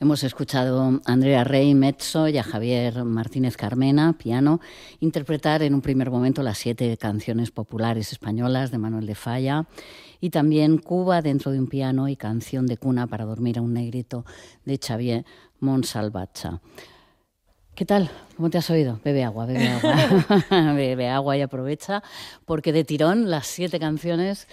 Hemos escuchado a Andrea Rey, mezzo, y a Javier Martínez Carmena, piano, interpretar en un primer momento las 7 canciones populares españolas de Manuel de Falla y también Cuba dentro de un piano y Canción de cuna para dormir a un negrito de Xavier Montsalvatge. ¿Qué tal? ¿Cómo te has oído? Bebe agua, bebe agua. Bebe agua y aprovecha, porque de tirón las 7 canciones,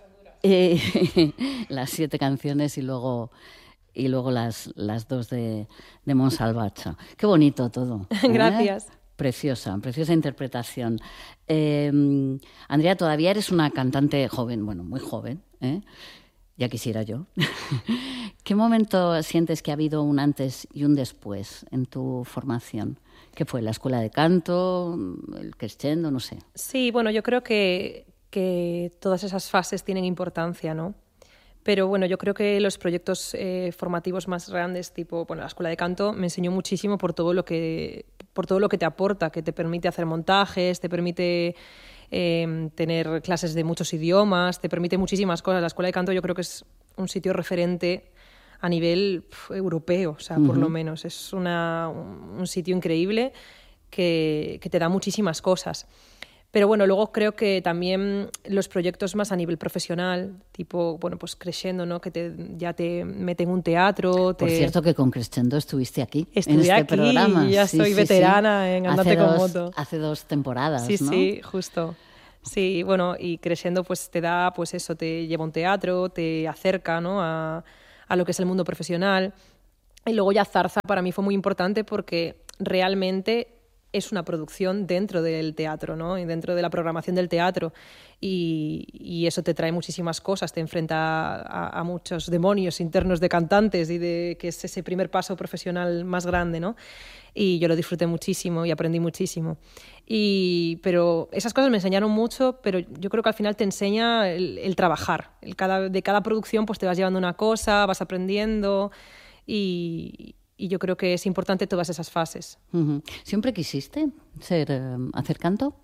las 7 canciones y luego las 2 de Montsalvatge. Qué bonito todo. Gracias. Preciosa interpretación. Andrea, todavía eres una cantante joven, bueno, muy joven, ya quisiera yo. ¿Qué momento sientes que ha habido un antes y un después en tu formación? ¿Qué fue? ¿La escuela de canto? ¿El crescendo? No sé. Sí, bueno, yo creo que todas esas fases tienen importancia, ¿no? Pero bueno, yo creo que los proyectos formativos más grandes, tipo la escuela de canto, me enseñó muchísimo por todo lo que te aporta, que te permite hacer montajes, te permite tener clases de muchos idiomas, te permite muchísimas cosas. La escuela de canto yo creo que es un sitio referente a nivel europeo, o sea, por lo menos. Es un sitio increíble que te da muchísimas cosas. Pero bueno, luego creo que también los proyectos más a nivel profesional, tipo, pues Crescendo, ¿no? Que ya te meten un teatro. Por cierto, que con Crescendo estuviste aquí, Estuve en este aquí, programa. Ya soy veterana en Andante con Moto. Hace 2 temporadas, sí, ¿no? Sí, justo. Sí, bueno, y Crescendo pues te da, pues eso, te lleva a un teatro, te acerca, ¿no? a lo que es el mundo profesional. Y luego ya Zarza para mí fue muy importante porque realmente es una producción dentro del teatro, ¿no? Y dentro de la programación del teatro. Y eso te trae muchísimas cosas, te enfrenta a muchos demonios internos de cantantes y que es ese primer paso profesional más grande, ¿no? Y yo lo disfruté muchísimo y aprendí muchísimo. Pero esas cosas me enseñaron mucho, pero yo creo que al final te enseña el trabajar. De cada producción pues te vas llevando una cosa, vas aprendiendo y yo creo que es importante todas esas fases. Uh-huh. ¿Siempre quisiste hacer canto?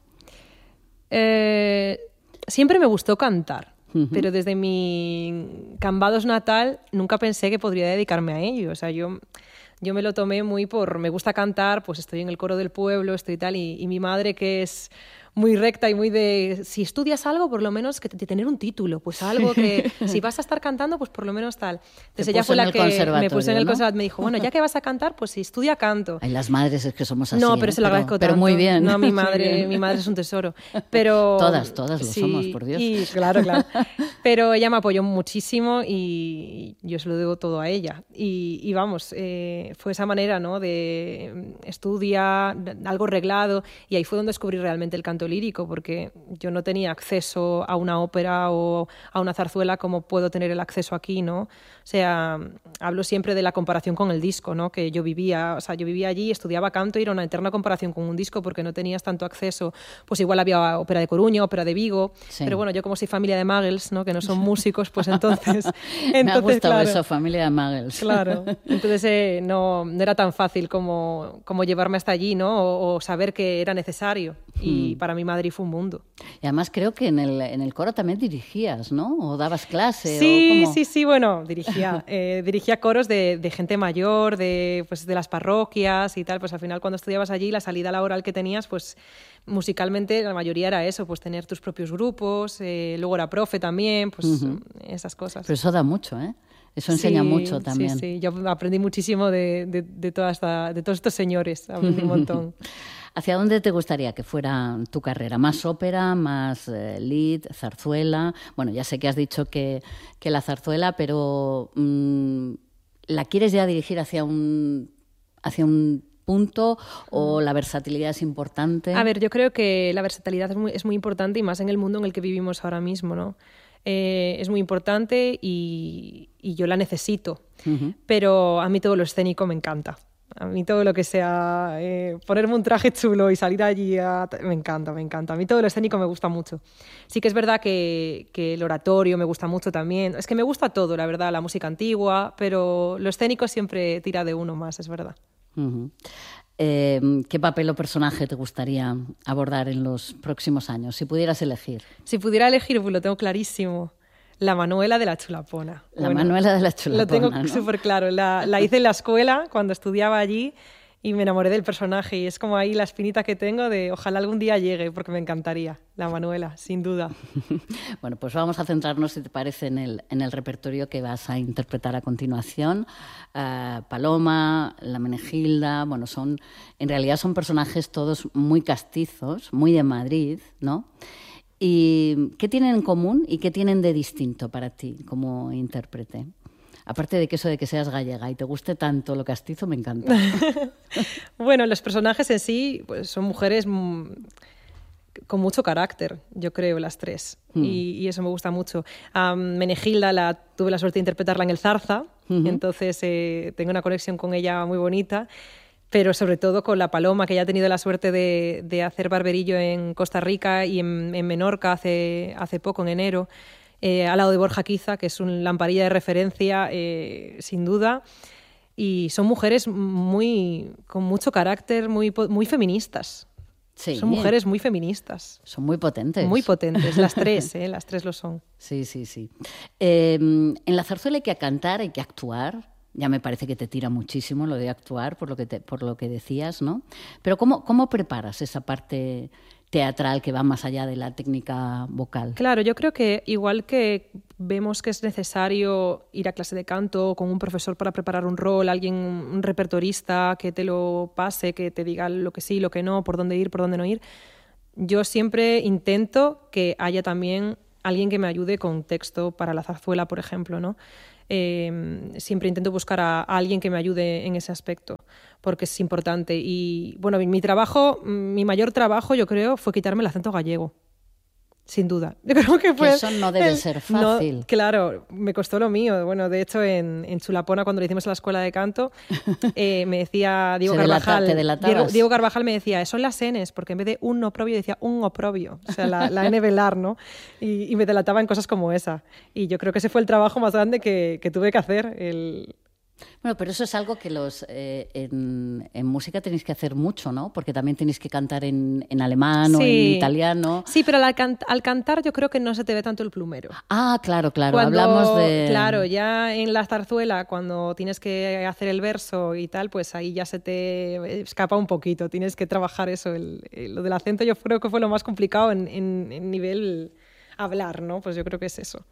Siempre me gustó cantar, pero desde mi Cambados natal nunca pensé que podría dedicarme a ello. O sea, yo me lo tomé muy me gusta cantar, pues estoy en el coro del pueblo, estoy tal, y mi madre, que es muy recta y muy de, si estudias algo, por lo menos que tener un título, pues algo que, si vas a estar cantando, pues por lo menos tal. Entonces ella fue la que me puso en el conservatorio, me dijo, bueno, ya que vas a cantar, pues si estudia canto. Ay, las madres es que somos así. No, pero se lo agradezco tanto. Pero muy bien. No, mi madre es un tesoro. Pero todas lo somos, por Dios. Y, claro. Pero ella me apoyó muchísimo y yo se lo debo todo a ella. Y vamos, fue esa manera, ¿no? De estudiar, algo reglado, y ahí fue donde descubrí realmente el canto lírico, porque yo no tenía acceso a una ópera o a una zarzuela como puedo tener el acceso aquí, ¿no? O sea, hablo siempre de la comparación con el disco, ¿no? Que yo vivía allí, estudiaba canto y era una eterna comparación con un disco porque no tenías tanto acceso. Pues igual había ópera de Coruña, ópera de Vigo, sí. Pero bueno, yo como soy familia de Muggles, ¿no? Que no son músicos, pues entonces me ha gustado, claro, eso, familia de Muggles. Claro, entonces no era tan fácil como llevarme hasta allí, ¿no? O saber que era necesario. Y para mi Madrid fue un mundo. Y además creo que en el coro también dirigías, ¿no? ¿O dabas clase? Sí, bueno, dirigía coros de gente mayor, de las parroquias y tal. Pues al final cuando estudiabas allí, la salida laboral que tenías, pues musicalmente la mayoría era eso, pues tener tus propios grupos, luego era profe también, pues esas cosas. Pero eso da mucho, ¿eh? Eso enseña mucho también. Sí, yo aprendí muchísimo de todos estos señores, aprendí un montón. ¿Hacia dónde te gustaría que fuera tu carrera? ¿Más ópera, más lead, zarzuela? Bueno, ya sé que has dicho que la zarzuela, pero ¿la quieres ya dirigir hacia un punto o la versatilidad es importante? A ver, yo creo que la versatilidad es muy importante y más en el mundo en el que vivimos ahora mismo, ¿no? Es muy importante y yo la necesito, pero a mí todo lo escénico me encanta. A mí todo lo que sea ponerme un traje chulo y salir allí, me encanta. A mí todo lo escénico me gusta mucho. Sí que es verdad que el oratorio me gusta mucho también. Es que me gusta todo, la verdad, la música antigua, pero lo escénico siempre tira de uno más, es verdad. ¿Qué papel o personaje te gustaría abordar en los próximos años, si pudieras elegir? Si pudiera elegir, pues lo tengo clarísimo. La Manuela de la Chulapona. La Manuela de la Chulapona, lo tengo ¿no? súper claro. La hice en la escuela cuando estudiaba allí y me enamoré del personaje. Y es como ahí la espinita que tengo de ojalá algún día llegue, porque me encantaría. La Manuela, sin duda. Bueno, pues vamos a centrarnos, si te parece, en el repertorio que vas a interpretar a continuación. Paloma, la Menegilda, bueno, en realidad son personajes todos muy castizos, muy de Madrid, ¿no? ¿Y qué tienen en común y qué tienen de distinto para ti como intérprete? Aparte de que eso de que seas gallega y te guste tanto lo castizo, me encanta. Bueno, los personajes en sí pues, son mujeres con mucho carácter, yo creo, las tres. Y eso me gusta mucho. Menegilda tuve la suerte de interpretarla en El Zarza, entonces tengo una conexión con ella muy bonita. Pero sobre todo con la Paloma, que ya he tenido la suerte de hacer barberillo en Costa Rica y en Menorca hace poco, en enero, al lado de Borja Quiza, que es una lamparilla de referencia, sin duda. Y son mujeres con mucho carácter, muy feministas. Sí. Son mujeres muy feministas. Son muy potentes. Muy potentes, las tres, las tres lo son. Sí, sí, sí. En la zarzuela hay que cantar, hay que actuar. Ya me parece que te tira muchísimo lo de actuar, por lo que decías, ¿no? Pero ¿cómo preparas esa parte teatral que va más allá de la técnica vocal? Claro, yo creo que igual que vemos que es necesario ir a clase de canto con un profesor para preparar un rol, un repertorista que te lo pase, que te diga lo que sí, lo que no, por dónde ir, por dónde no ir, yo siempre intento que haya también alguien que me ayude con texto para la zarzuela, por ejemplo, ¿no? Siempre intento buscar a alguien que me ayude en ese aspecto, porque es importante. Y bueno, mi mayor trabajo, yo creo, fue quitarme el acento gallego. Sin duda. Yo creo que fue... Eso no debe ser fácil. No, claro, me costó lo mío. Bueno, de hecho, en Chulapona, cuando lo hicimos en la escuela de canto, me decía Diego Carvajal... Diego Carvajal me decía, son las Ns, porque en vez de un oprobio decía un oprobio. O sea, la N velar, ¿no? Y me delataba en cosas como esa. Y yo creo que ese fue el trabajo más grande que tuve que hacer, Bueno, pero eso es algo que en música tenéis que hacer mucho, ¿no? Porque también tenéis que cantar en alemán o en italiano. Sí, pero al cantar yo creo que no se te ve tanto el plumero. Ah, claro, hablamos de... Claro, ya en la zarzuela, cuando tienes que hacer el verso y tal, pues ahí ya se te escapa un poquito. Tienes que trabajar eso. Lo del acento yo creo que fue lo más complicado en nivel hablar, ¿no? Pues yo creo que es eso.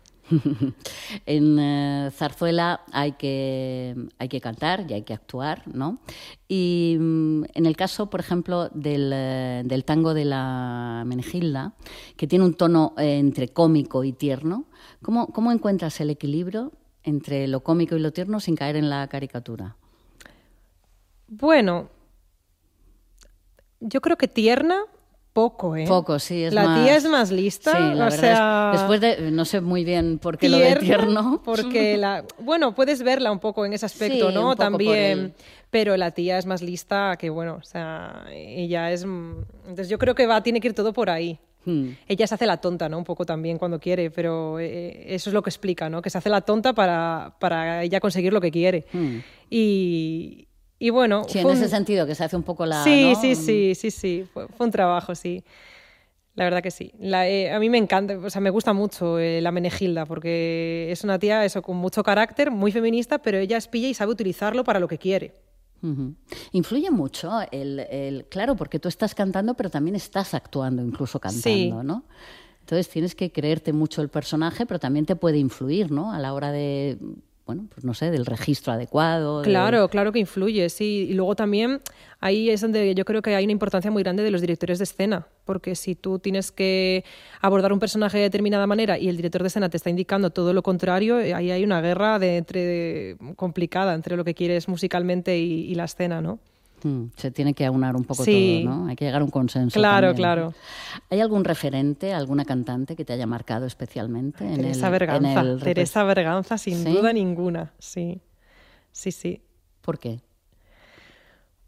En zarzuela hay que cantar y hay que actuar, ¿no? Y en el caso, por ejemplo, del tango de la Menegilda, que tiene un tono entre cómico y tierno, ¿cómo encuentras el equilibrio entre lo cómico y lo tierno sin caer en la caricatura? Bueno, yo creo que tierna... Poco, ¿eh? Poco, sí. La tía es más lista. Sí, la verdad es, después de... No sé muy bien por qué lo de tierno. Porque bueno, puedes verla un poco en ese aspecto, sí, ¿no? También. Pero la tía es más lista que, bueno, o sea, ella es... Entonces yo creo que tiene que ir todo por ahí. Ella se hace la tonta, ¿no? Un poco también cuando quiere, pero eso es lo que explica, ¿no? Que se hace la tonta para ella conseguir lo que quiere. Y bueno... Sí, en ese sentido, que se hace un poco la... Sí, ¿no? sí. Fue un trabajo, sí. La verdad que sí. A mí me encanta, o sea, me gusta mucho la Menegilda, porque es una tía con mucho carácter, muy feminista, pero ella es pilla y sabe utilizarlo para lo que quiere. Uh-huh. Influye mucho claro, porque tú estás cantando, pero también estás actuando, incluso cantando, sí. ¿no? Entonces tienes que creerte mucho el personaje, pero también te puede influir, ¿no? A la hora de... Bueno, pues no sé, del registro adecuado. Claro que influye, sí. Y luego también ahí es donde yo creo que hay una importancia muy grande de los directores de escena, porque si tú tienes que abordar un personaje de determinada manera y el director de escena te está indicando todo lo contrario, ahí hay una guerra complicada entre lo que quieres musicalmente y la escena, ¿no? Se tiene que aunar un poco todo, ¿no? Hay que llegar a un consenso. Claro. ¿Hay algún referente, alguna cantante que te haya marcado especialmente? Teresa Berganza, sin duda ninguna, sí. ¿Por qué?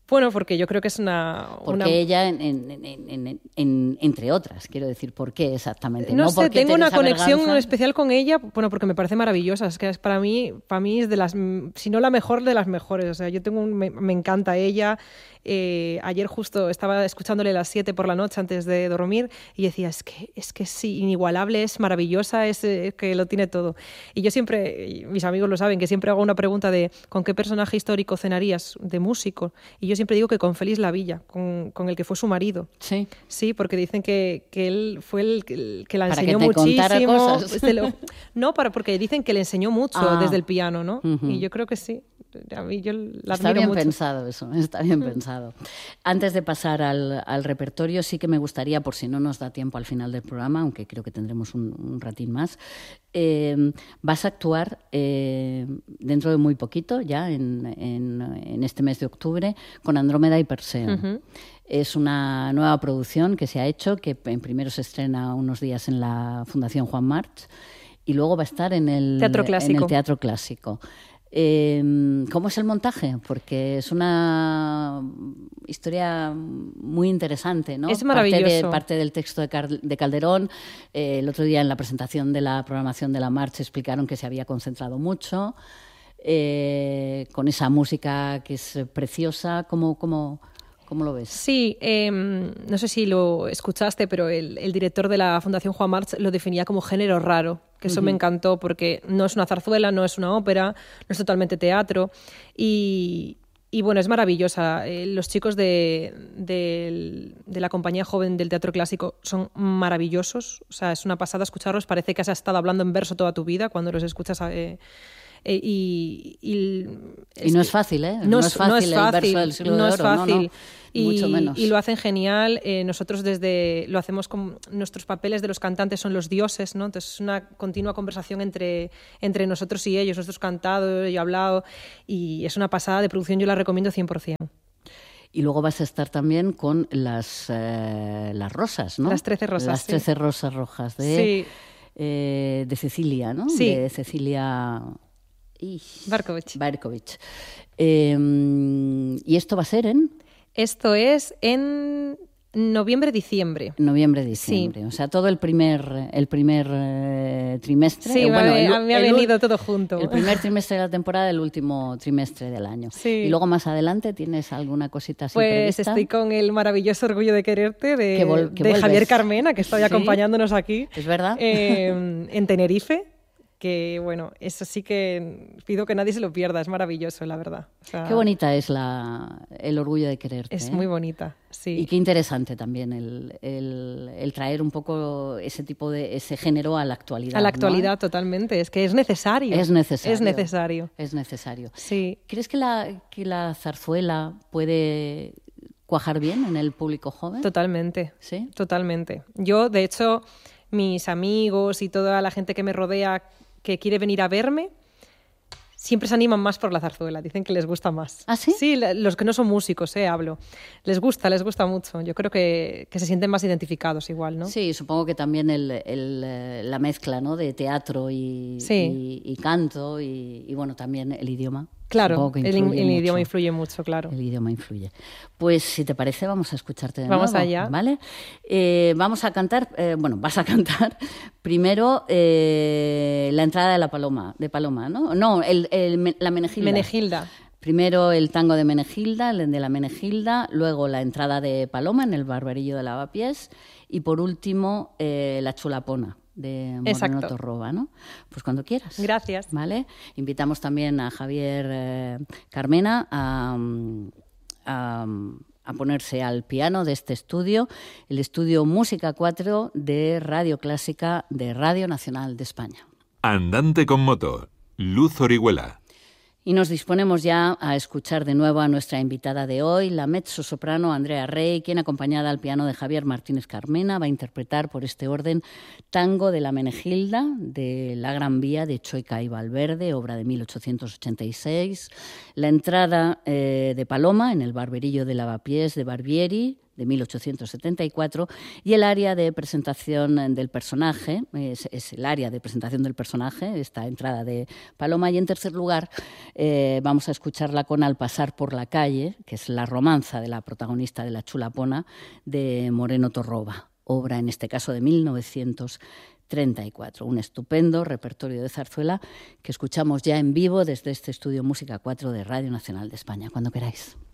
Bueno, porque yo creo que es Porque ella, entre otras, quiero decir, ¿por qué exactamente? No sé, tengo una conexión Berganza especial con ella, bueno, porque me parece maravillosa. Es que para mí es de las, si no la mejor, de las mejores. O sea, yo me encanta ella. Ayer justo estaba escuchándole a las 7 por la noche antes de dormir y decía, es que sí, inigualable, es maravillosa, es que lo tiene todo. Y yo siempre, mis amigos lo saben, que siempre hago una pregunta de ¿con qué personaje histórico cenarías de músico? Y yo siempre digo que con Félix Lavilla, con el que fue su marido. Sí. Sí, porque dicen que él fue el que la para enseñó que te muchísimo. Cosas. Porque dicen que le enseñó mucho desde el piano, ¿no? Y yo creo que sí. A mí yo la está admiro bien mucho. Pensado eso, está bien pensado. Antes de pasar al repertorio, sí que me gustaría, por si no nos da tiempo al final del programa, aunque creo que tendremos un ratín más, vas a actuar dentro de muy poquito, ya en este mes de octubre, con Andrómeda y Perseo. Es una nueva producción que se ha hecho, que primero se estrena unos días en la Fundación Juan March y luego va a estar en el Teatro Clásico. ¿Cómo es el montaje? Porque es una historia muy interesante, ¿no? Es maravilloso. Parte del texto de Calderón. El otro día en la presentación de la programación de la marcha explicaron que se había concentrado mucho con esa música que es preciosa. ¿Cómo lo ves? Sí, no sé si lo escuchaste, pero el director de la Fundación Juan March lo definía como género raro, que eso me encantó porque no es una zarzuela, no es una ópera, no es totalmente teatro y bueno, es maravillosa. Los chicos de la compañía joven del Teatro Clásico son maravillosos, o sea, es una pasada escucharlos, parece que has estado hablando en verso toda tu vida cuando los escuchas. Y no es fácil, ¿eh? No es fácil, el verso del siglo de oro, fácil. No, mucho menos. Y lo hacen genial. Nosotros lo hacemos con nuestros papeles de los cantantes son los dioses, ¿no? Entonces es una continua conversación entre nosotros y ellos, nosotros cantado y hablado, y es una pasada de producción, yo la recomiendo 100%. Y luego vas a estar también con las rosas, ¿no? Las 13 rosas. Las 13 rosas rojas de Cecilia, ¿no? Sí. De Cecilia Barkovich. ¿Y esto va a ser en? Esto es en noviembre-diciembre. Noviembre-diciembre, sí. O sea, todo el primer trimestre. Sí, me ha venido todo junto. El primer trimestre de la temporada, el último trimestre del año. Sí. Y luego más adelante, ¿tienes alguna cosita así pues prevista? Estoy con el maravilloso Orgullo de Quererte de Javier Carmena, que está acompañándonos aquí. ¿Es verdad? En Tenerife. Que bueno, eso sí que pido que nadie se lo pierda, es maravilloso, la verdad. O sea, qué bonita es el Orgullo de Quererte. Es muy bonita, sí. Y qué interesante también el traer un poco ese género a la actualidad. A la actualidad, ¿no? Totalmente, es que es necesario. Es necesario. Sí. ¿Crees que la zarzuela puede cuajar bien en el público joven? Totalmente, ¿Sí? Totalmente. Yo, de hecho, mis amigos y toda la gente que me rodea que quiere venir a verme, siempre se animan más por la zarzuela, dicen que les gusta más. ¿Ah, sí? Sí, los que no son músicos, hablo. Les gusta mucho. Yo creo que se sienten más identificados igual, ¿no? Sí, supongo que también la mezcla, ¿no? De teatro y canto y bueno, también el idioma. Claro, el idioma influye mucho, claro. El idioma influye. Pues si te parece, vamos a escucharte de vamos nuevo. Allá. ¿Vale? Vamos a cantar, vas a cantar primero la entrada de Paloma, ¿no? No, la Menegilda. Menegilda. Primero el tango de Menegilda, el de la Menegilda, luego la entrada de Paloma en el Barberillo de Lavapiés y por último la Chulapona de Moreno Torroba, ¿no? Pues cuando quieras. Gracias. ¿Vale? Invitamos también a Javier Carmena a ponerse al piano de este estudio, el estudio Música 4 de Radio Clásica de Radio Nacional de España. Andante con moto, Luz Orihuela. Y nos disponemos ya a escuchar de nuevo a nuestra invitada de hoy, la mezzosoprano Andrea Rey, quien, acompañada al piano de Javier Martínez Carmena, va a interpretar por este orden Tango de la Menegilda, de La Gran Vía de Choica y Valverde, obra de 1886, la entrada de Paloma en el Barberillo de Lavapiés de Barbieri, de 1874, y el área de presentación del personaje, es el área de presentación del personaje, esta entrada de Paloma, y en tercer lugar vamos a escucharla con Al pasar por la calle, que es la romanza de la protagonista de La chulapona, de Moreno Torroba, obra en este caso de 1934. Un estupendo repertorio de zarzuela que escuchamos ya en vivo desde este estudio Música 4 de Radio Nacional de España. Cuando queráis.